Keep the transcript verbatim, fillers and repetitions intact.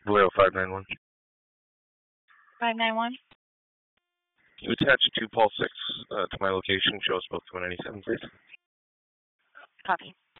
Valero five nine one. five nine one. You attach two Paul six uh, to my location. Show us both to one ninety-seven, please. Copy.